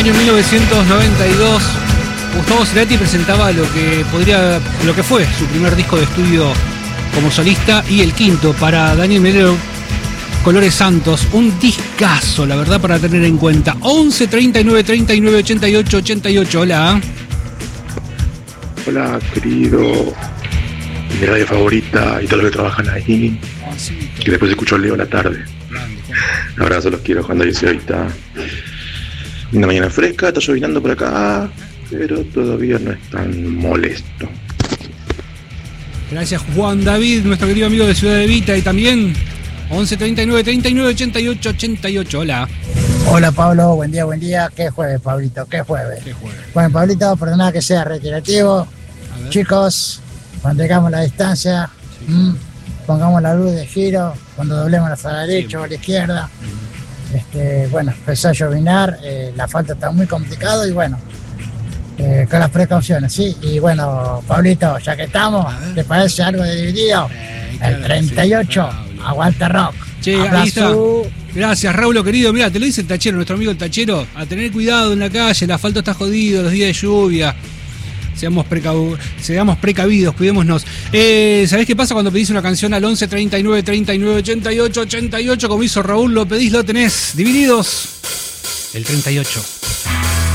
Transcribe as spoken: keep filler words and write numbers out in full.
Año mil novecientos noventa y dos, Gustavo Cerati presentaba lo que podría, lo que fue su primer disco de estudio como solista y el quinto para Daniel Melero, Colores Santos, un discazo, la verdad, para tener en cuenta. once, treinta y nueve, treinta y nueve, ochenta y ocho, ochenta y ocho, hola. Hola, querido, mi radio favorita y todos los que trabajan ahí, que después escucho Leo a la tarde. Un abrazo, los quiero, Juan Darío ahorita. Una mañana fresca, está llovinando por acá, pero todavía no es tan molesto. Gracias, Juan David, nuestro querido amigo de Ciudad de Vita, y también once, treinta y nueve, treinta y nueve, ochenta y ocho, ochenta y ocho, hola. Hola Pablo, buen día, buen día. ¿Qué jueves, Pablito? ¿Qué jueves? ¿Qué jueves? Bueno, Pablito, perdona que sea reiterativo. Chicos, mantengamos la distancia, sí. mmm, pongamos la luz de giro, cuando doblemos a la derecha o a la izquierda. Este, bueno, empezó a llovinar, eh, la falta está muy complicado y bueno, eh, con las precauciones, ¿sí? Y bueno, Pablito, ya que estamos, ¿te parece algo de Dividido? Eh, claro, el treinta y ocho, sí, aguanta rock. Che, abrazo. Ahí está. Gracias, Raúl, querido. Mira, te lo dice el tachero, nuestro amigo el tachero, a tener cuidado en la calle, el asfalto está jodido, los días de lluvia. Seamos, precav- seamos precavidos, cuidémonos. Eh, ¿Sabés qué pasa cuando pedís una canción al once, treinta y nueve, treinta y nueve, ochenta y ocho, ochenta y ocho? Como hizo Raúl, lo pedís, lo tenés. Divididos, el treinta y ocho.